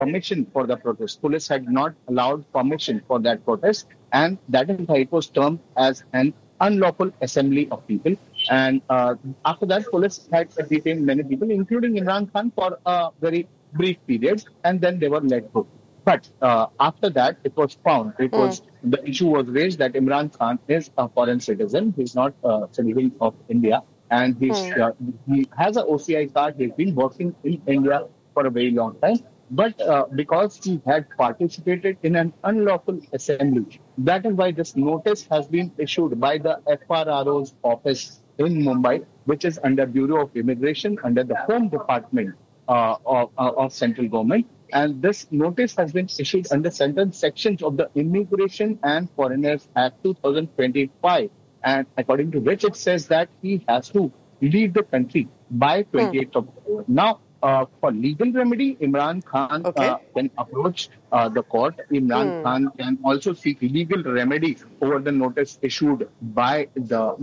permission for the protest. Police had not allowed permission for that protest, and that is why it was termed as an unlawful assembly of people. And after that, police had detained many people, including Imran Khan, for a very brief period, and then they were let go. But after that, it was found, the issue was raised that Imran Khan is a foreign citizen. He's not a citizen of India, and he has an OCI card. He's been working in India for a very long time. But because he had participated in an unlawful assembly, that is why this notice has been issued by the FRRO's office in Mumbai, which is under Bureau of Immigration, under the Home Department of central government. And this notice has been issued under certain sections of the Immigration and Foreigners Act 2025. And according to which it says that he has to leave the country by 28th of October. Now, for legal remedy, Imran Khan can approach the court. Imran Khan can also seek legal remedy over the notice issued by the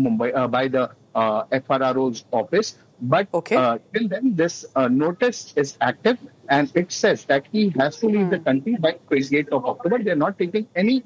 FRRO's office. But till then, this notice is active, and it says that he has to leave the country by 28th of October. They are not taking any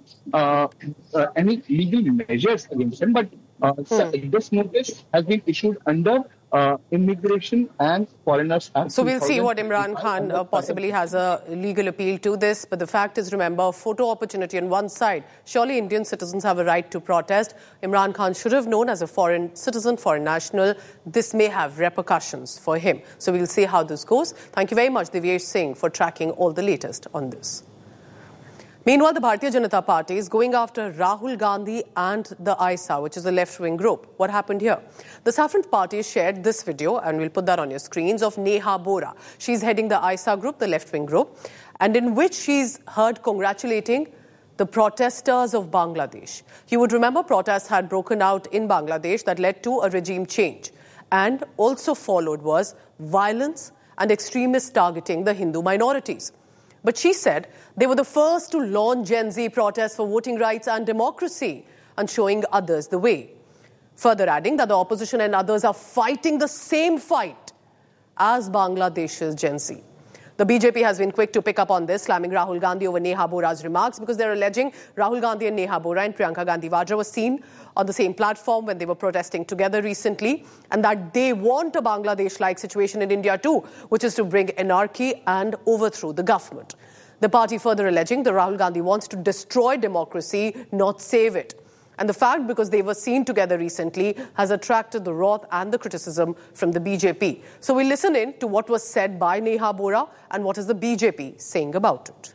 legal measures against him, but this notice has been issued under Immigration and Foreigners Act. So we'll see what Imran Khan possibly has a legal appeal to this. But the fact is, remember, photo opportunity on one side. Surely Indian citizens have a right to protest. Imran Khan should have known, as a foreign citizen, foreign national, this may have repercussions for him. So we'll see how this goes. Thank you very much, Divyesh Singh, for tracking all the latest on this. Meanwhile, the Bharatiya Janata Party is going after Rahul Gandhi and the ISA, which is a left-wing group. What happened here? The Saffron Party shared this video, and we'll put that on your screens, of Neha Bora. She's heading the ISA group, the left-wing group, and in which she's heard congratulating the protesters of Bangladesh. You would remember protests had broken out in Bangladesh that led to a regime change. And also followed was violence and extremists targeting the Hindu minorities. But she said they were the first to launch Gen Z protests for voting rights and democracy, and showing others the way. Further adding that the opposition and others are fighting the same fight as Bangladesh's Gen Z. The BJP has been quick to pick up on this, slamming Rahul Gandhi over Neha Bora's remarks, because they're alleging Rahul Gandhi and Neha Bora and Priyanka Gandhi Vadra were seen on the same platform when they were protesting together recently, and that they want a Bangladesh-like situation in India too, which is to bring anarchy and overthrow the government. The party further alleging that Rahul Gandhi wants to destroy democracy, not save it. And the fact, because they were seen together recently, has attracted the wrath and the criticism from the BJP. So we listen in to what was said by Neha Bora and what is the BJP saying about it.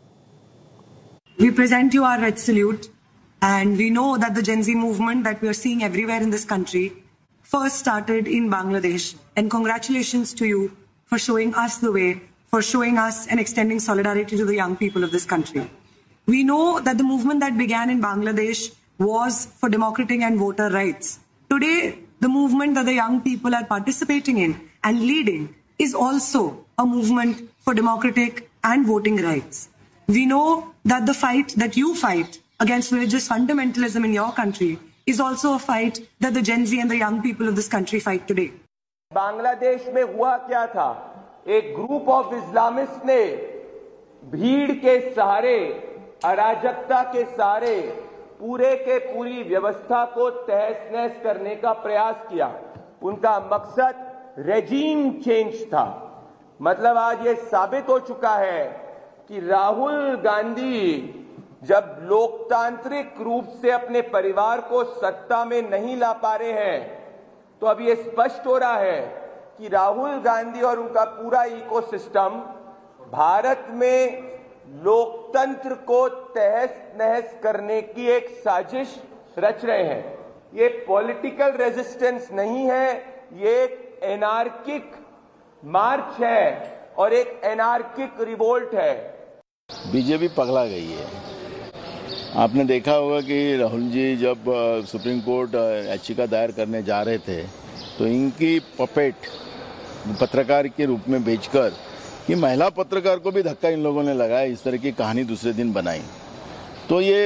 We present you our red salute, and we know that the Gen Z movement that we are seeing everywhere in this country first started in Bangladesh. And congratulations to you for showing us the way, for showing us and extending solidarity to the young people of this country. We know that the movement that began in Bangladesh was for democratic and voter rights. Today, the movement that the young people are participating in and leading is also a movement for democratic and voting rights. We know that the fight that you fight against religious fundamentalism in your country is also a fight that the Gen Z and the young people of this country fight today. Bangladesh में हुआ क्या था? एक group of Islamist ने भीड़ के सहारे, अराजकता के सहारे पूरे के पूरी व्यवस्था को तहस-नहस करने का प्रयास किया। उनका मकसद रेजीम चेंज था। मतलब आज ये साबित हो चुका है कि राहुल गांधी जब लोकतांत्रिक रूप से अपने परिवार को सत्ता में नहीं ला पा रहे हैं, तो अब ये स्पष्ट हो रहा है कि राहुल गांधी और उनका पूरा इकोसिस्टम भारत में लोकतंत्र को तहस-नहस करने की एक साजिश रच रहे हैं। ये पॉलिटिकल रेजिस्टेंस नहीं है, ये एक एनार्किक मार्च है और एक एनार्किक रिवोल्ट है। बीजेपी पगला गई है। आपने देखा होगा कि राहुल जी जब सुप्रीम कोर्ट याचिका दायर करने जा रहे थे, तो इनकी पपेट पत्रकार के रूप में भेजकर कि महिला पत्रकार को भी धक्का इन लोगों ने लगाया, इस तरह की कहानी दूसरे दिन बनाई। तो ये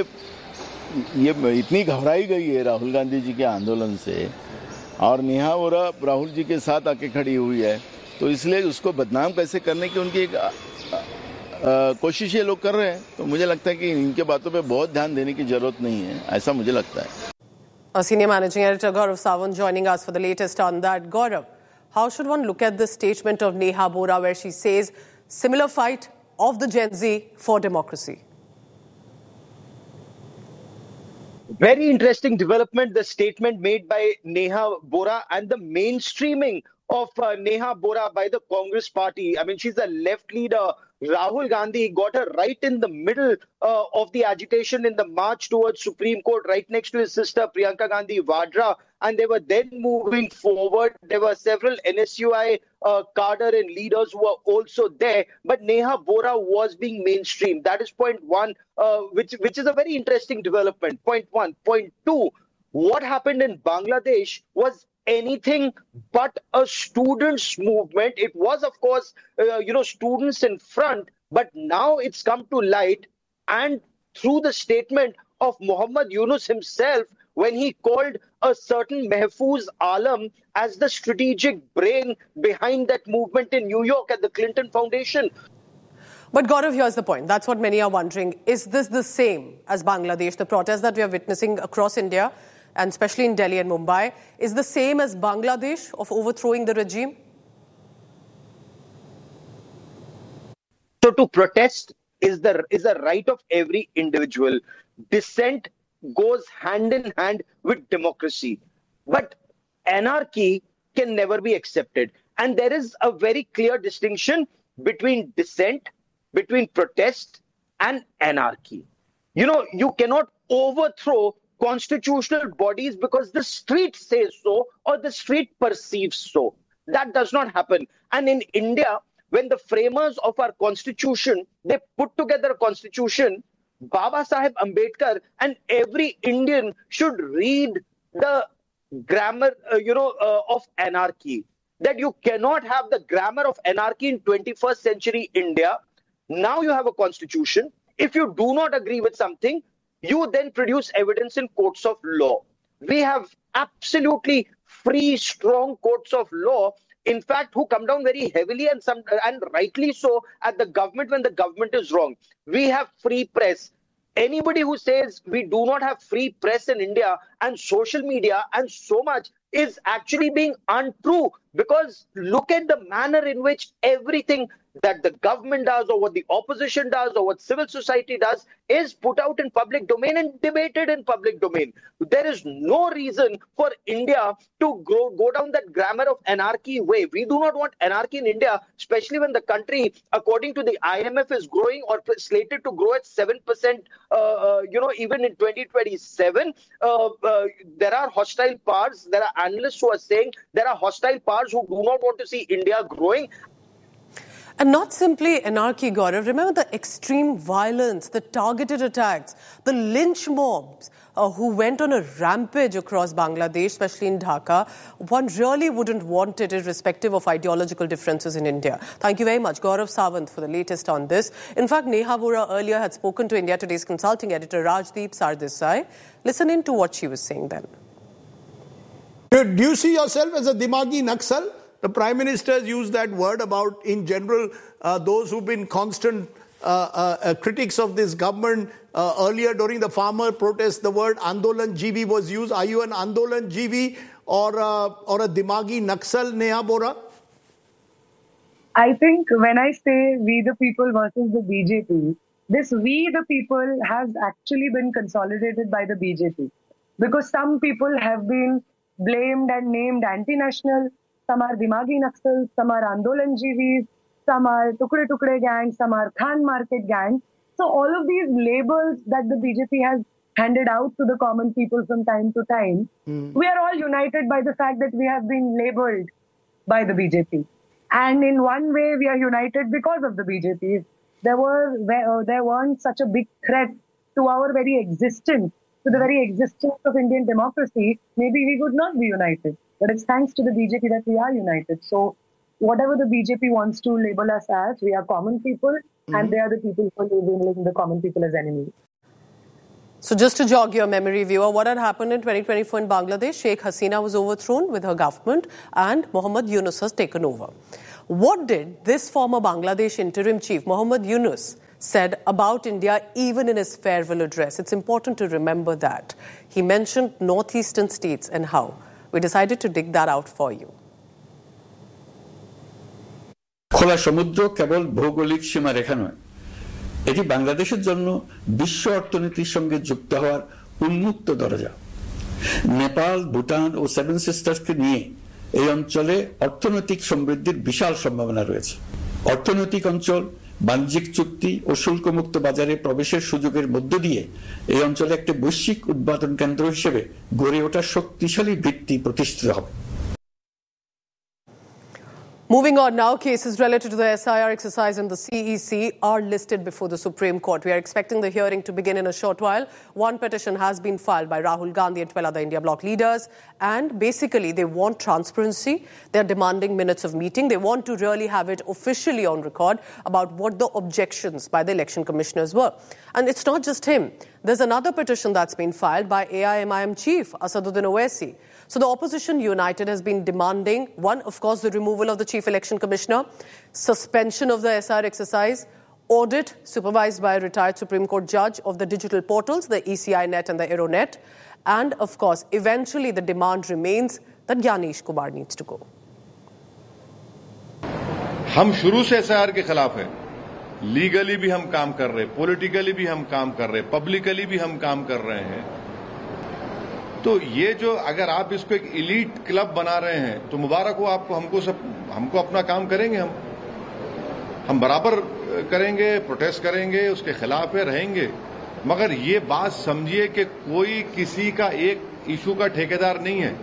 इतनी घबराई गई है राहुल गांधी जी के आंदोलन से, और नेहा बोरा राहुल जी के साथ आके खड़ी हुई है, तो इसलिए उसको बदनाम कैसे करने की उनकी एक कोशिश ये लोग कर रहे हैं, तो मुझे लगता है कि इनके बातों पे बहुत ध्यान देने की जरूरत नहीं है, ऐसा मुझे लगता है. Our senior managing editor Gaurav Sawant joining us for the latest on that. Gaurav, how should one look at the statement of Neha Bora where she says similar fight of the Gen Z for democracy? Very interesting development, the statement made by Neha Bora and the mainstreaming of Neha Bora by the Congress party. I mean, she's a left leader. Rahul Gandhi got her right in the middle of the agitation in the march towards Supreme Court, right next to his sister Priyanka Gandhi Vadra. And they were then moving forward. There were several NSUI cadre and leaders who were also there. But Neha Bora was being mainstreamed. That is point one, which is a very interesting development. Point one. Point two, what happened in Bangladesh was anything but a students' movement. It was, of course, students in front, but now it's come to light, and through the statement of Muhammad Yunus himself, when he called a certain Mahfouz Alam as the strategic brain behind that movement in New York at the Clinton Foundation. But Gaurav, here's the point. That's what many are wondering. Is this the same as Bangladesh? The protests that we are witnessing across India, and especially in Delhi and Mumbai, is the same as Bangladesh of overthrowing the regime? So to protest is a right of every individual. Dissent goes hand in hand with democracy. But anarchy can never be accepted. And there is a very clear distinction between dissent, between protest and anarchy. You cannot overthrow constitutional bodies because the street says so or the street perceives so. That does not happen. And in India, when the framers of our constitution, they put together a constitution, Baba Saheb Ambedkar and every Indian should read the grammar, of anarchy. That you cannot have the grammar of anarchy in 21st century India. Now you have a constitution. If you do not agree with something, you then produce evidence in courts of law. We have absolutely free, strong courts of law, in fact, who come down very heavily and rightly so at the government when the government is wrong. We have free press. Anybody who says we do not have free press in India and social media and so much is actually being untrue, because look at the manner in which everything that the government does or what the opposition does or what civil society does is put out in public domain and debated in public domain. There is no reason for India to go down that grammar of anarchy way. We do not want anarchy in India, especially when the country, according to the IMF, is growing or slated to grow at 7%, even in 2027. There are hostile powers. There are analysts who are saying there are hostile powers who do not want to see India growing. And not simply anarchy, Gaurav. Remember the extreme violence, the targeted attacks, the lynch mobs who went on a rampage across Bangladesh, especially in Dhaka. One really wouldn't want it irrespective of ideological differences in India. Thank you very much, Gaurav Sawant, for the latest on this. In fact, Neha Bora earlier had spoken to India Today's consulting editor Rajdeep Sardesai. Listen in to what she was saying then. Do you see yourself as a Dimagi Naxal? The Prime Minister has used that word about, in general, those who've been constant critics of this government. Earlier during the farmer protest, the word Andolan Jivi was used. Are you an Andolan Jivi or a Dimagi Naxal, Neha Bora? I think when I say we the people versus the BJP, this we the people has actually been consolidated by the BJP. Because some people have been blamed and named anti-national. Some are Dimagi Naxals, some are Andolan Jivis, some are Tukde Tukde gang, some are Khan Market gang. So all of these labels that the BJP has handed out to the common people from time to time, we are all united by the fact that we have been labeled by the BJP. And in one way, we are united because of the BJP. There weren't such a big threat to our very existence, to the very existence of Indian democracy, maybe we would not be united. But it's thanks to the BJP that we are united. So whatever the BJP wants to label us as, we are common people, and they are the people who are labeling the common people as enemies. So just to jog your memory, viewer, what had happened in 2024 in Bangladesh? Sheikh Hasina was overthrown with her government and Muhammad Yunus has taken over. What did this former Bangladesh interim chief, Muhammad Yunus, said about India even in his farewell address? It's important to remember that. He mentioned northeastern states and how. We decided to dig that out for you. খোলা সমুদ্র কেবল ভৌগোলিক সীমারেখা নয়, এটি বাংলাদেশের জন্য বিশ্ব অর্থনীতির সঙ্গে যুক্ত হওয়ার উন্মুক্ত দরজা। নেপাল, ভুটান ও সেভেন সিস্টার্সকে নিয়ে এই অঞ্চলে অর্থনৈতিক সমৃদ্ধির বিশাল সম্ভাবনা রয়েছে। অর্থনৈতিক অঞ্চল, বাণিজ্যিক চুক্তি ও শুল্কমুক্ত বাজারে প্রবেশের সুযোগের মধ্য দিয়ে এই অঞ্চলে একটি বৈশ্বিক উৎপাদন কেন্দ্র হিসেবে গড়ে ওঠার শক্তিশালী ভিত্তি প্রতিষ্ঠিত হবে। Moving on now, cases related to the SIR exercise in the CEC are listed before the Supreme Court. We are expecting the hearing to begin in a short while. One petition has been filed by Rahul Gandhi and 12 other India bloc leaders, and basically they want transparency. They are demanding minutes of meeting. They want to really have it officially on record about what the objections by the election commissioners were. And it's not just him. There's another petition that's been filed by AIMIM chief Asaduddin Owaisi. So the opposition united has been demanding, one, of course, the removal of the chief election commissioner, suspension of the SIR exercise, audit supervised by a retired Supreme Court judge of the digital portals, the ECI Net and the Aeronet, and, of course, eventually the demand remains that Gyanesh Kumar needs to go. हम शुरू से SIR के खिलाफ है, legally भी हम काम कर रहे हैं, पॉलिटिकली भी हम काम कर रहे हैं, पब्लिकली भी हम काम कर रहे हैं। तो ये जो अगर आप इसको एक इलीट क्लब बना रहे हैं तो मुबारक हो आपको, हमको अपना काम करेंगे, हम बराबर करेंगे, प्रोटेस्ट करेंगे, उसके खिलाफ है, रहेंगे। मगर ये बात समझिए कि कोई किसी का एक इशू का ठेकेदार नहीं है।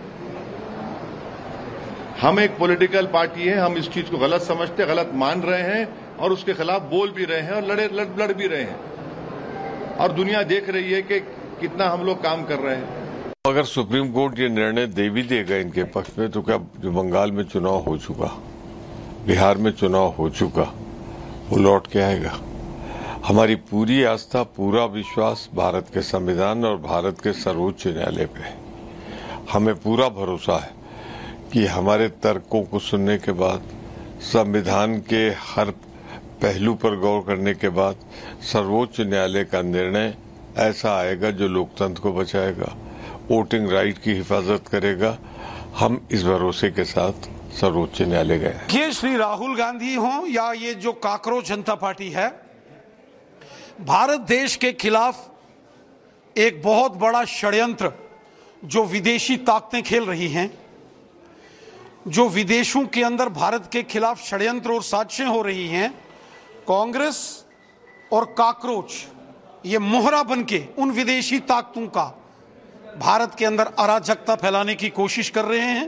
हम एक पॉलिटिकल पार्टी है, हम इस चीज को गलत समझते, गलत मान रहे हैं और उसके खिलाफ बोल भी रहे हैं और लड़ भी रहे हैं, और दुनिया देख रही है कि कितना हम लोग काम कर रहे हैं। अगर सुप्रीम कोर्ट ये निर्णय दे भी देगा इनके पक्ष में, तो क्या जो बंगाल में चुनाव हो चुका, बिहार में चुनाव हो चुका, वो लौट के आएगा? हमारी पूरी आस्था, पूरा विश्वास भारत के संविधान और भारत के सर्वोच्च न्यायालय पे है। हमें पूरा भरोसा है कि हमारे तर्कों को सुनने के बाद, संविधान के हर पहलू पर गौर करने के बाद सर्वोच्च न्यायालय का निर्णय ऐसा आएगा जो लोकतंत्र को बचाएगा, वोटिंग राइट की हिफाजत करेगा। हम इस भरोसे के साथ सर्वोच्च न्यायालय गए। ये श्री राहुल गांधी हों या ये जो काकरोच जनता पार्टी है, भारत देश के खिलाफ एक बहुत बड़ा षड्यंत्र जो विदेशी ताकतें खेल रही हैं, जो विदेशों के अंदर भारत के खिलाफ षड्यंत्र और साजिशें हो रही हैं, कांग्रेस और काकरोच ये मोहरा बनके उन विदेशी ताकतों का भारत के अंदर अराजकता फैलाने की कोशिश कर रहे हैं।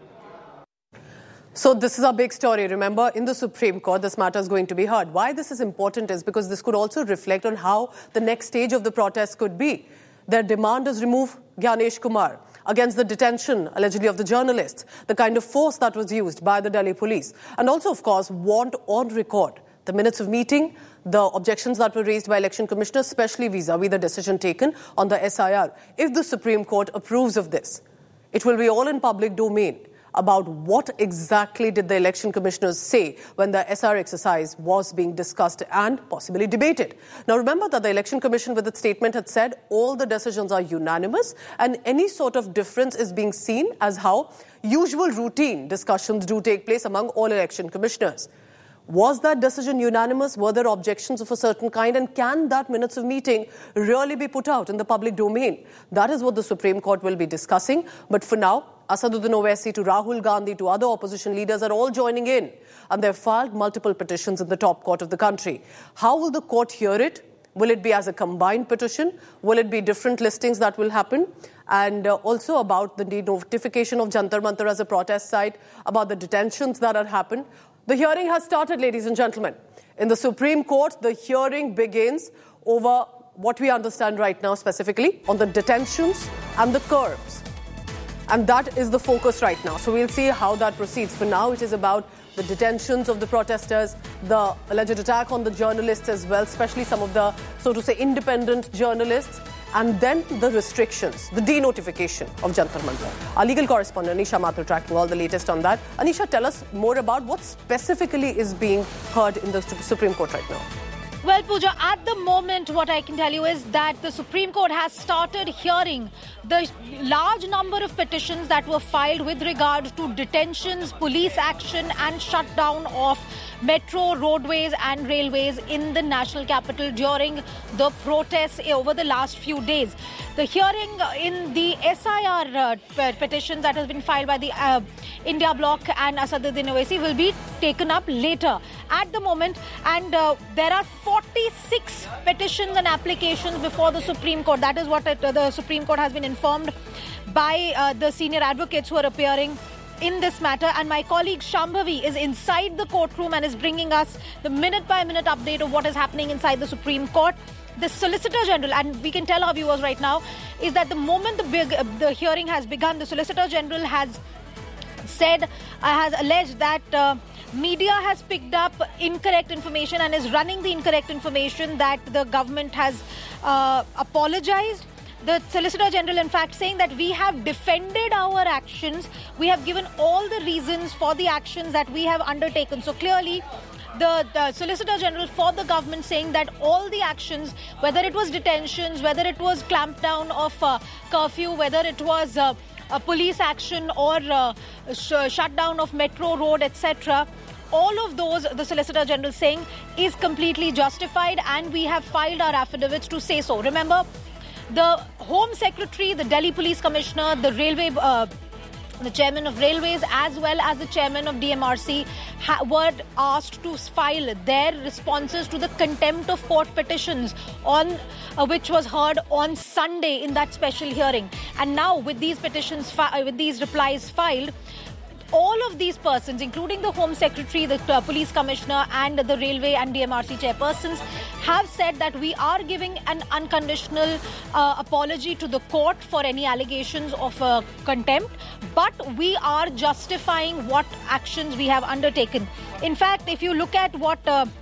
So this is a big story. Remember, in the Supreme Court, this matter is going to be heard. Why this is important is because this could also reflect on how the next stage of the protest could be. Their demand is remove Gyanesh Kumar against the detention, allegedly, of the journalists, the kind of force that was used by the Delhi police, and also, of course, want on record the minutes of meeting, the objections that were raised by election commissioners, especially vis-a-vis the decision taken on the SIR. If the Supreme Court approves of this, it will be all in public domain about what exactly did the election commissioners say when the SIR exercise was being discussed and possibly debated. Now remember that the election commission with its statement had said all the decisions are unanimous and any sort of difference is being seen as how usual routine discussions do take place among all election commissioners. Was that decision unanimous? Were there objections of a certain kind? And can that minutes of meeting really be put out in the public domain? That is what the Supreme Court will be discussing. But for now, Asaduddin Owaisi to Rahul Gandhi to other opposition leaders are all joining in. And they've filed multiple petitions in the top court of the country. How will the court hear it? Will it be as a combined petition? Will it be different listings that will happen? And also about the notification of Jantar Mantar as a protest site, about the detentions that had happened. The hearing has started, ladies and gentlemen. In the Supreme Court, the hearing begins over what we understand right now specifically on the detentions and the curbs. And that is the focus right now. So we'll see how that proceeds. For now, it is about the detentions of the protesters, the alleged attack on the journalists as well, especially some of the, so to say, independent journalists, and then the restrictions, the denotification of Jantar Mantar. Our legal correspondent Anisha Mathur tracking all the latest on that. Anisha, tell us more about what specifically is being heard in the Supreme Court right now. Well, Pooja, at the moment, what I can tell you is that the Supreme Court has started hearing the large number of petitions that were filed with regard to detentions, police action and shutdown of metro, roadways and railways in the national capital during the protests over the last few days. The hearing in the SIR petitions that has been filed by the India Bloc and Asaduddin Owaisi will be taken up later. At the moment, and there are 46 petitions and applications before the Supreme Court. That is what the Supreme Court has been informed by the senior advocates who are appearing in this matter, and my colleague Shambhavi is inside the courtroom and is bringing us the minute-by-minute update of what is happening inside the Supreme Court. The Solicitor General, and we can tell our viewers right now, is that the moment the hearing has begun, the Solicitor General has said, has alleged that media has picked up incorrect information and is running the incorrect information, that the government has apologized. The Solicitor General, in fact, saying that we have defended our actions. We have given all the reasons for the actions that we have undertaken. So clearly, the Solicitor General for the government saying that all the actions, whether it was detentions, whether it was clampdown of curfew, whether it was a police action or shutdown of metro, road, etc., all of those, the Solicitor General saying, is completely justified, and we have filed our affidavits to say so. Remember, the Home Secretary, the Delhi Police Commissioner, the Railway, the Chairman of Railways, as well as the Chairman of DMRC were asked to file their responses to the contempt of court petitions on which was heard on Sunday in that special hearing. And now with these petitions, with these replies filed, all of these persons, including the Home Secretary, the Police Commissioner and the Railway and DMRC chairpersons, have said that we are giving an unconditional apology to the court for any allegations of contempt, but we are justifying what actions we have undertaken. In fact, if you look at what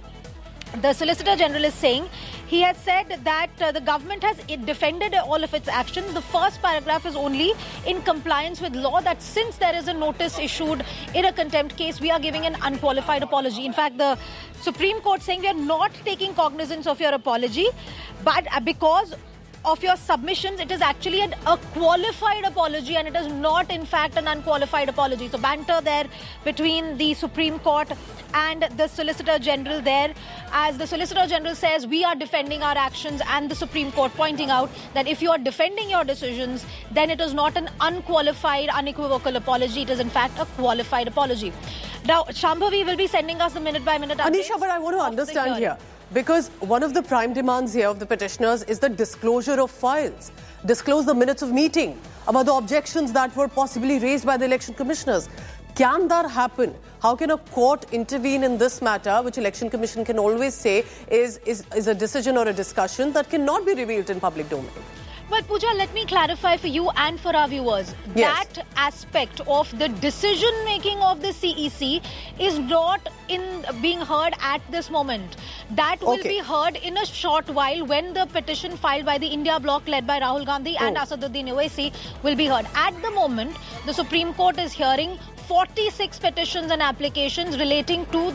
the Solicitor General is saying, he has said that the government has defended all of its actions. The first paragraph is only in compliance with law, that since there is a notice issued in a contempt case, we are giving an unqualified apology. In fact, the Supreme Court saying we are not taking cognizance of your apology, but because of your submissions, it is actually a qualified apology and it is not in fact an unqualified apology. So banter there between the Supreme Court and the Solicitor General there, as the Solicitor General says we are defending our actions, and the Supreme Court pointing out that if you are defending your decisions, then it is not an unqualified, unequivocal apology. It is in fact a qualified apology. Now, Shambhavi will be sending us the minute-by-minute updates. Anisha, but I want to understand here, because one of the prime demands here of the petitioners is the disclosure of files. Disclose the minutes of meeting about the objections that were possibly raised by the election commissioners. Can that happen? How can a court intervene in this matter, which Election Commission can always say is a decision or a discussion that cannot be revealed in public domain? Well, Pooja, let me clarify for you and for our viewers. Yes. That aspect of the decision-making of the CEC is not being heard at this moment. That will be heard in a short while when the petition filed by the India Bloc led by Rahul Gandhi and Asaduddin Owaisi will be heard. At the moment, the Supreme Court is hearing 46 petitions and applications relating to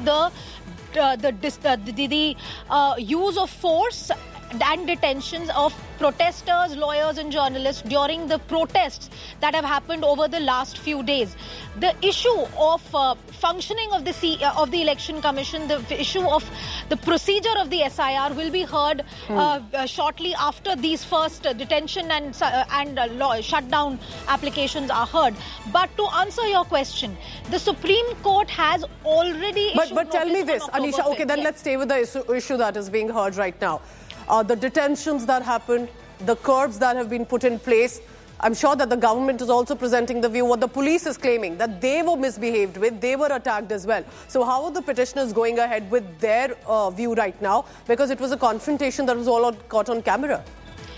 the use of force and detentions of protesters, lawyers and journalists during the protests that have happened over the last few days. The issue of functioning of the Election Commission, the issue of the procedure of the SIR will be heard shortly after these first detention and shutdown applications are heard. But to answer your question, the Supreme Court has already issued But tell me this, Anisha, okay, then let's stay with the issue that is being heard right now. The detentions that happened, the curbs that have been put in place. I'm sure that the government is also presenting the view what the police is claiming, that they were misbehaved with, they were attacked as well. So how are the petitioners going ahead with their view right now? Because it was a confrontation that was all caught on camera.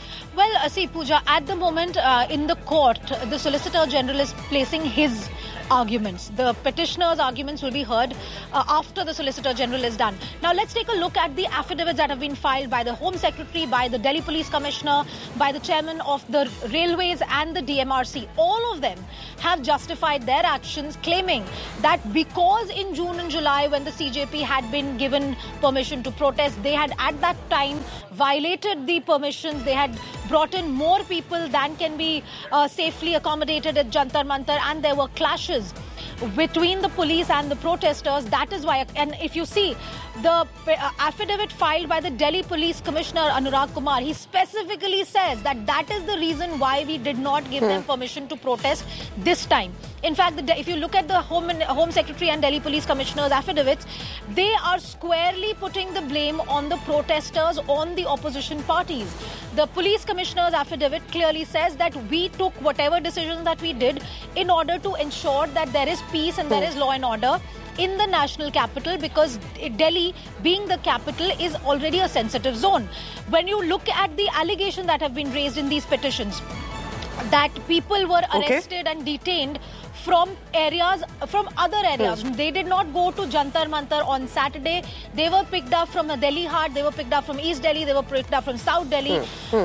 Well, see, Pooja, at the moment in the court, the Solicitor General is placing his arguments. The petitioners' arguments will be heard after the Solicitor General is done. Now let's take a look at the affidavits that have been filed by the Home Secretary, by the Delhi Police Commissioner, by the Chairman of the Railways and the DMRC. All of them have justified their actions, claiming that because in June and July, when the CJP had been given permission to protest, they had at that time violated the permissions. They had brought in more people than can be safely accommodated at Jantar Mantar, and there were clashes between the police and the protesters. That is why, and if you see the affidavit filed by the Delhi Police Commissioner Anurag Kumar, he specifically says that that is the reason why we did not give them permission to protest this time. In fact, if you look at the Home Secretary and Delhi Police Commissioner's affidavits, they are squarely putting the blame on the protesters, on the opposition parties. The Police Commissioner's affidavit clearly says that we took whatever decisions that we did in order to ensure that there is peace and there is law and order in the national capital, because Delhi, being the capital, is already a sensitive zone. When you look at the allegations that have been raised in these petitions, that people were arrested and detained from other areas. They did not go to Jantar Mantar on Saturday. They were picked up from Delhi Heart, they were picked up from East Delhi, they were picked up from South Delhi.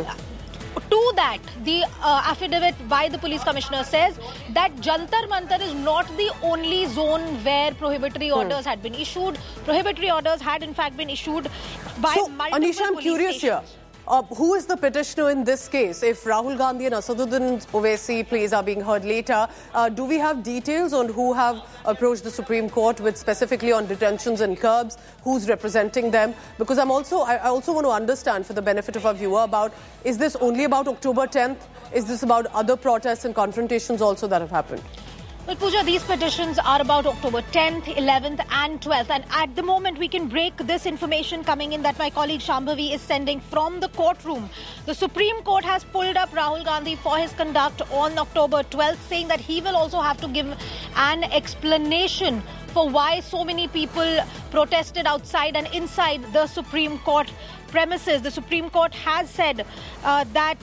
To that, the affidavit by the police commissioner says that Jantar Mantar is not the only zone where prohibitory orders had been issued. Prohibitory orders had in fact been issued by multiple Anisha, I'm curious stations. here. Who is the petitioner in this case? If Rahul Gandhi and Asaduddin Owaisi pleas are being heard later, do we have details on who have approached the Supreme Court with specifically on detentions and curbs? Who's representing them? Because I also want to understand, for the benefit of our viewer, about, is this only about October 10th? Is this about other protests and confrontations also that have happened? Well, Pooja, these petitions are about October 10th, 11th and 12th. And at the moment, we can break this information coming in that my colleague Shambhavi is sending from the courtroom. The Supreme Court has pulled up Rahul Gandhi for his conduct on October 12th, saying that he will also have to give an explanation for why so many people protested outside and inside the Supreme Court premises. The Supreme Court has said that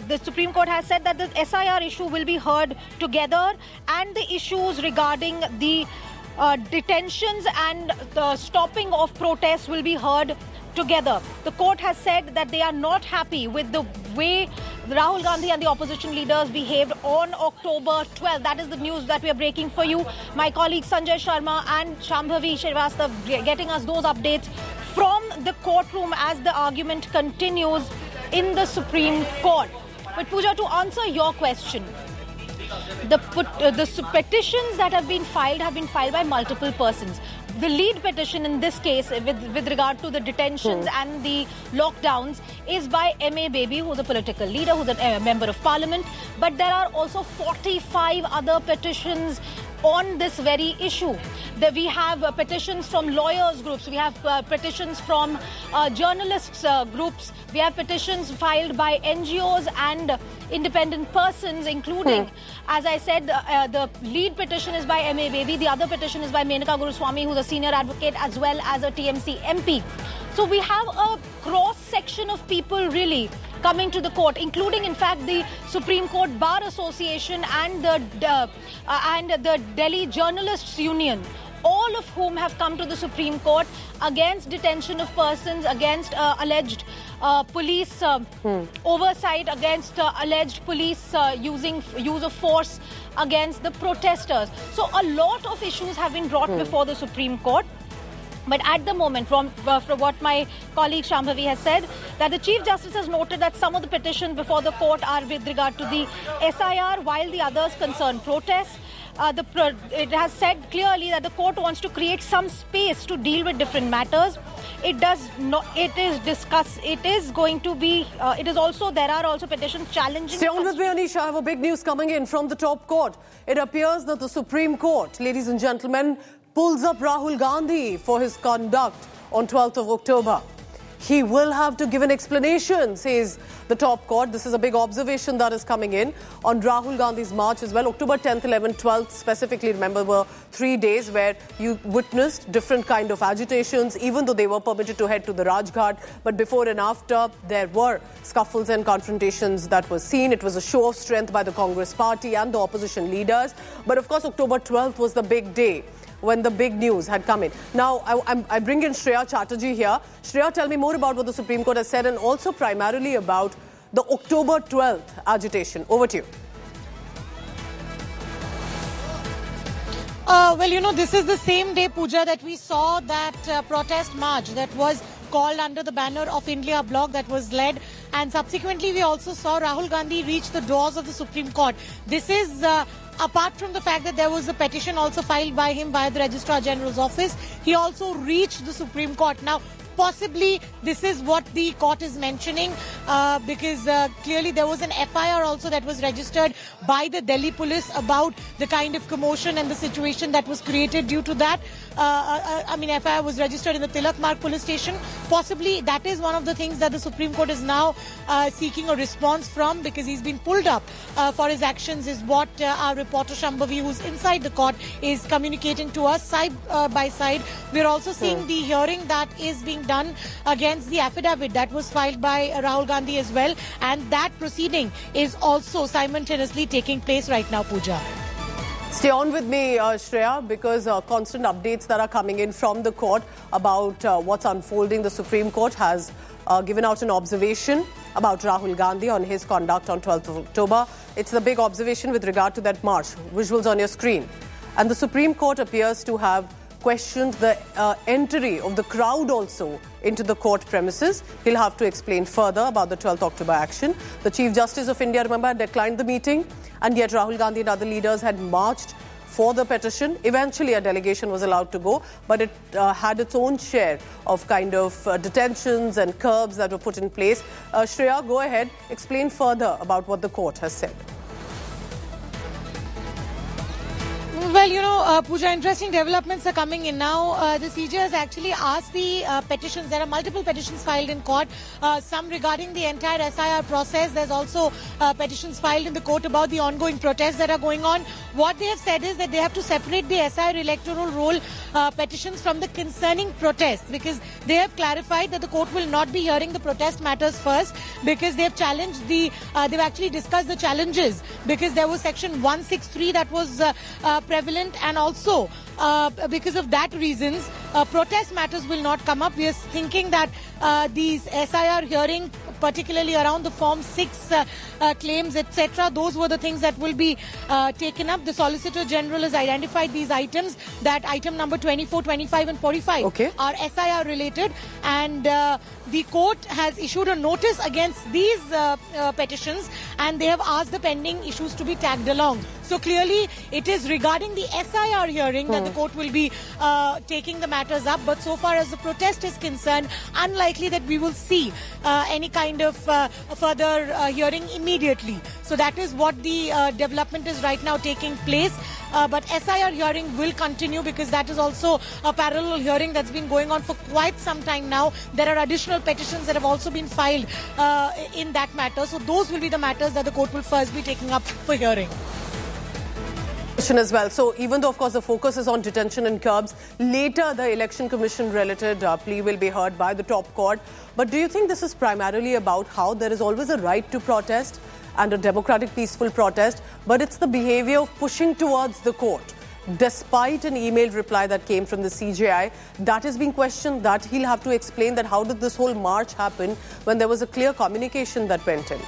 the SIR issue will be heard together, and the issues regarding the detentions and the stopping of protests will be heard together. The court has said that they are not happy with the way Rahul Gandhi and the opposition leaders behaved on October 12th. That is the news that we are breaking for you. My colleagues Sanjay Sharma and Shambhavi Srivastav getting us those updates from the courtroom as the argument continues in the Supreme Court. But Pooja, to answer your question, the petitions that have been filed by multiple persons. The lead petition in this case with regard to the detentions and the lockdowns is by M.A. Baby, who's a political leader, who's a member of parliament. But there are also 45 other petitions on this very issue. We have petitions from lawyers groups, we have petitions from journalists groups, we have petitions filed by NGOs and independent persons, including, as I said, the lead petition is by M.A. Baby, the other petition is by Menaka Guruswamy, who's a senior advocate as well as a TMC MP. So we have a cross-section of people really coming to the court, including, in fact, the Supreme Court Bar Association and the Delhi Journalists Union, all of whom have come to the Supreme Court against detention of persons, against alleged police oversight, against alleged police use of force against the protesters. So a lot of issues have been brought before the Supreme Court. But at the moment, from what my colleague Shambhavi has said, that the Chief Justice has noted that some of the petitions before the court are with regard to the SIR, while the others concern protests. It has said clearly that the court wants to create some space to deal with different matters. It does not. It is discussed. It is going to be. It is also. There are also petitions challenging. Stay on with me, Anisha. I have a big news coming in from the top court. It appears that the Supreme Court, ladies and gentlemen, pulls up Rahul Gandhi for his conduct on 12th of October. He will have to give an explanation, says the top court. This is a big observation that is coming in on Rahul Gandhi's march as well. October 10th, 11th, 12th specifically, remember, were 3 days where you witnessed different kind of agitations, even though they were permitted to head to the Rajghat. But before and after, there were scuffles and confrontations that were seen. It was a show of strength by the Congress party and the opposition leaders. But of course, October 12th was the big day when the big news had come in. Now, I bring in Shreya Chatterjee here. Shreya, tell me more about what the Supreme Court has said and also primarily about the October 12th agitation. Over to you. Well, you know, this is the same day, Pooja, that we saw that protest march that was called under the banner of India Bloc that was led, and subsequently we also saw Rahul Gandhi reach the doors of the Supreme Court. This is apart from the fact that there was a petition also filed by him via the Registrar General's office. He also reached the Supreme Court. Now, possibly this is what the court is mentioning because clearly there was an FIR also that was registered by the Delhi police about the kind of commotion and the situation that was created due to that. FIR was registered in the Tilak Marg police station. Possibly that is one of the things that the Supreme Court is now seeking a response from, because he's been pulled up for his actions, is what our reporter Shambhavi, who's inside the court, is communicating to us side by side. We're also seeing the hearing that is being done against the affidavit that was filed by Rahul Gandhi as well, and that proceeding is also simultaneously taking place right now, Pooja. Stay on with me, Shreya, because constant updates that are coming in from the court about what's unfolding. The Supreme Court has given out an observation about Rahul Gandhi on his conduct on 12th of October. It's the big observation with regard to that march. Visuals on your screen. And the Supreme Court appears to have questioned the entry of the crowd also into the court premises. He'll have to explain further about the 12th October action. The Chief Justice of India, remember, declined the meeting, and yet Rahul Gandhi and other leaders had marched for the petition. Eventually, a delegation was allowed to go, but it had its own share of kind of detentions and curbs that were put in place. Shreya, go ahead, explain further about what the court has said. Well, you know, Pooja, interesting developments are coming in now. The CJ has actually asked the petitions. There are multiple petitions filed in court, some regarding the entire SIR process. There's also petitions filed in the court about the ongoing protests that are going on. What they have said is that they have to separate the SIR electoral roll petitions from the concerning protests, because they have clarified that the court will not be hearing the protest matters first, because they have challenged they've actually discussed the challenges, because there was section 163 that was prevalent, and also because of that reasons protest matters will not come up. We are thinking that these SIR hearing, particularly around the Form 6 claims, etc., those were the things that will be taken up. The Solicitor General has identified these items, that item number 24, 25 and 45 are SIR related, and the court has issued a notice against these petitions, and they have asked the pending issues to be tagged along. So clearly it is regarding the SIR hearing that the court will be taking the matters up, but so far as the protest is concerned, unlikely that we will see any kind of further hearing immediately. So that is what the development is right now taking place. But SIR hearing will continue, because that is also a parallel hearing that's been going on for quite some time now. There are additional petitions that have also been filed in that matter. So those will be the matters that the court will first be taking up for hearing. As well. So even though, of course, the focus is on detention and curbs, later the Election Commission-related plea will be heard by the top court. But do you think this is primarily about how there is always a right to protest and a democratic, peaceful protest, but it's the behavior of pushing towards the court, despite an email reply that came from the CJI, that is being questioned, that he'll have to explain that how did this whole march happen when there was a clear communication that went in?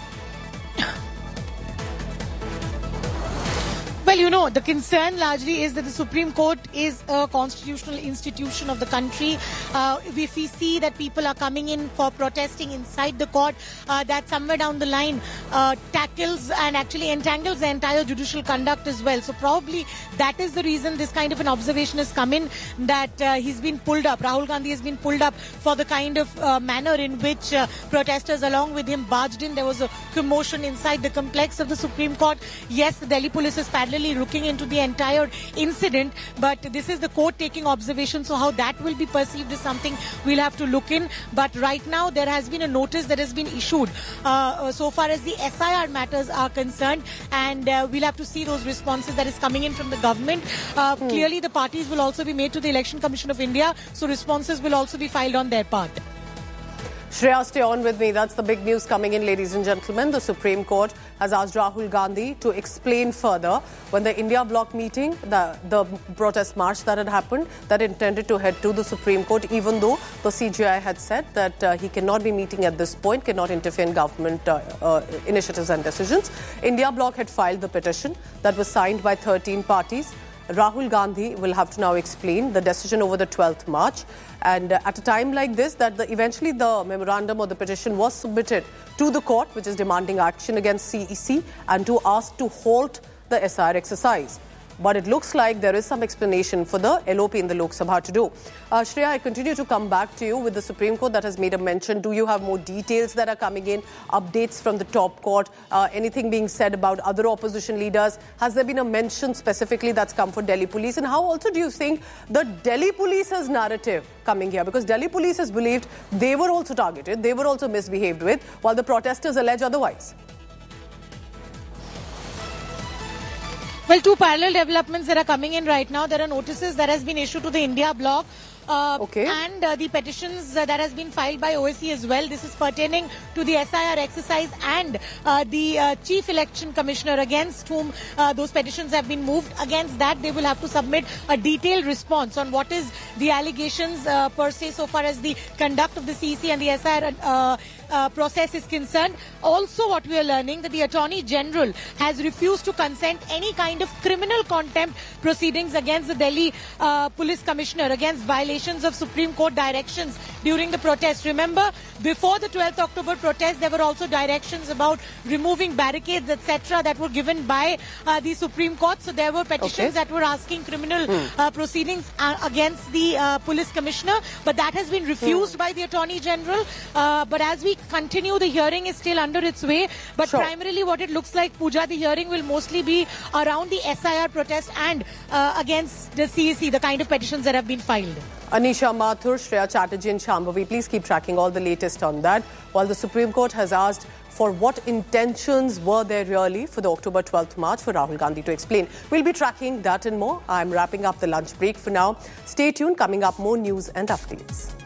Well, you know, the concern largely is that the Supreme Court is a constitutional institution of the country. If we see that people are coming in for protesting inside the court, that somewhere down the line tackles and actually entangles the entire judicial conduct as well. So probably that is the reason this kind of an observation has come in, that he's been pulled up. Rahul Gandhi has been pulled up for the kind of manner in which protesters along with him barged in. There was a commotion inside the complex of the Supreme Court. Yes, the Delhi police is paralleling really looking into the entire incident, but this is the court taking observation, so how that will be perceived is something we'll have to look in. But right now there has been a notice that has been issued so far as the SIR matters are concerned, and we'll have to see those responses that is coming in from the government. Clearly the parties will also be made to the Election Commission of India, so responses will also be filed on their part. Shreya, stay on with me. That's the big news coming in, ladies and gentlemen. The Supreme Court has asked Rahul Gandhi to explain further when the India bloc meeting, the protest march that had happened, that intended to head to the Supreme Court, even though the CJI had said that he cannot be meeting at this point, cannot interfere in government initiatives and decisions. India bloc had filed the petition that was signed by 13 parties. Rahul Gandhi will have to now explain the decision over the 12th March. And at a time like this, that eventually the memorandum or the petition was submitted to the court, which is demanding action against CEC and to ask to halt the SIR exercise. But it looks like there is some explanation for the LOP in the Lok Sabha to do. Shreya, I continue to come back to you with the Supreme Court that has made a mention. Do you have more details that are coming in, updates from the top court, anything being said about other opposition leaders? Has there been a mention specifically that's come for Delhi police? And how also do you think the Delhi police's narrative coming here? Because Delhi police has believed they were also targeted, they were also misbehaved with, while the protesters allege otherwise. Well, two parallel developments that are coming in right now. There are notices that has been issued to the India bloc. And the petitions that has been filed by OSC as well. This is pertaining to the SIR exercise and the Chief Election Commissioner, against whom those petitions have been moved. Against that, they will have to submit a detailed response on what is the allegations per se so far as the conduct of the CEC and the SIR process is concerned. Also, what we are learning, that the Attorney General has refused to consent any kind of criminal contempt proceedings against the Delhi Police Commissioner, against violations of Supreme Court directions during the protest. Remember, before the 12th October protest, there were also directions about removing barricades, etc., that were given by the Supreme Court. So there were petitions that were asking criminal proceedings against the police commissioner, but that has been refused by the Attorney General. But as we continue, the hearing is still under its way. But primarily what it looks like, Pooja, the hearing will mostly be around the SIR protest and against the CEC, the kind of petitions that have been filed. Anisha Mathur, Shreya Chatterjee and Shambhavi, please keep tracking all the latest on that. While the Supreme Court has asked for what intentions were there really for the October 12th march for Rahul Gandhi to explain. We'll be tracking that and more. I'm wrapping up the lunch break for now. Stay tuned. Coming up, more news and updates.